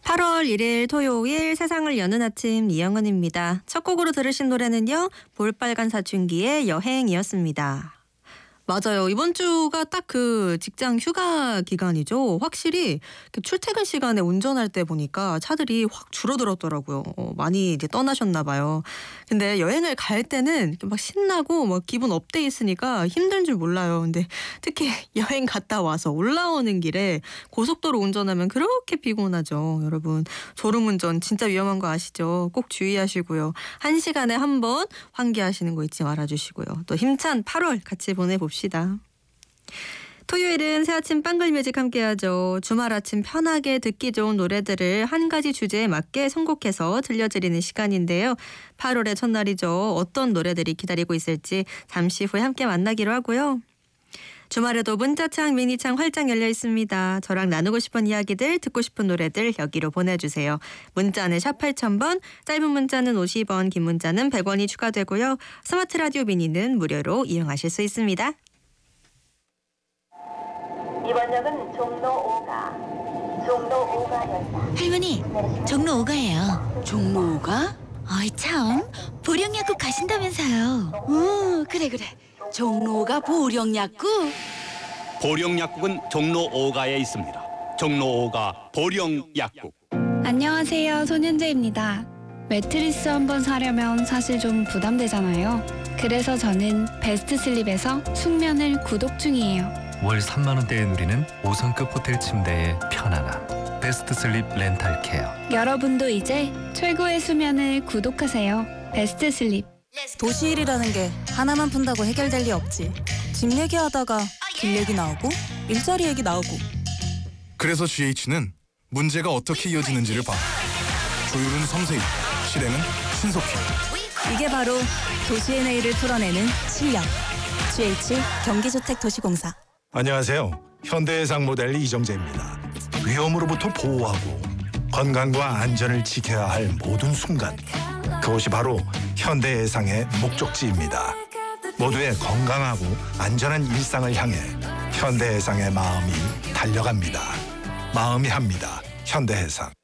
8월 1일 토요일 세상을 여는 아침 이영은입니다. 첫 곡으로 들으신 노래는요. 볼빨간 사춘기의 여행이었습니다. 맞아요. 이번 주가 딱 그 직장 휴가 기간이죠. 확실히 출퇴근 시간에 운전할 때 보니까 차들이 확 줄어들었더라고요. 많이 이제 떠나셨나 봐요. 근데 여행을 갈 때는 막 신나고 막 기분 업돼 있으니까 힘든 줄 몰라요. 근데 특히 여행 갔다 와서 올라오는 길에 고속도로 운전하면 그렇게 피곤하죠. 여러분 졸음운전 진짜 위험한 거 아시죠? 꼭 주의하시고요. 1시간에 한 번 환기하시는 거 잊지 말아주시고요. 또 힘찬 8월 같이 보내봅시다. 토요일은 새아침 빵글뮤직 함께하죠. 주말 아침 편하게 듣기 좋은 노래들을 한 가지 주제에 맞게 선곡해서 들려드리는 시간인데요. 8월의 첫날이죠. 어떤 노래들이 기다리고 있을지 잠시 후에 함께 만나기로 하고요. 주말에도 문자창, 미니창 활짝 열려 있습니다. 저랑 나누고 싶은 이야기들, 듣고 싶은 노래들 여기로 보내주세요. 문자는 샵 8000번, 짧은 문자는 50원, 긴 문자는 100원이 추가되고요. 스마트 라디오 미니는 무료로 이용하실 수 있습니다. 이번 역은 종로 5가역이다. 할머니, 종로 5가예요. 종로 5가? 어이 참, 보령약국 가신다면서요. 그래. 종로 5가 보령약국? 보령약국은 종로 5가에 있습니다. 종로 5가 보령약국. 안녕하세요, 손윤재입니다. 매트리스 한번 사려면 사실 좀 부담되잖아요. 그래서 저는 베스트슬립에서 숙면을 구독 중이에요. 월 3만 원대에 누리는 5성급 호텔 침대의 편안함. 베스트슬립 렌탈 케어. 여러분도 이제 최고의 수면을 구독하세요. 베스트슬립. 도시일이라는 게 하나만 푼다고 해결될 리 없지. 집 얘기하다가 길 얘기 나오고 일자리 얘기 나오고. 그래서 GH는 문제가 어떻게 이어지는지를 봐. 조율은 섬세히, 실행은 신속히. 이게 바로 도시의 내일을 풀어내는 실력. GH 경기주택도시공사. 안녕하세요. 현대해상 모델 이정재입니다. 위험으로부터 보호하고 건강과 안전을 지켜야 할 모든 순간, 그것이 바로 현대해상의 목적지입니다. 모두의 건강하고 안전한 일상을 향해 현대해상의 마음이 달려갑니다. 마음이 합니다. 현대해상.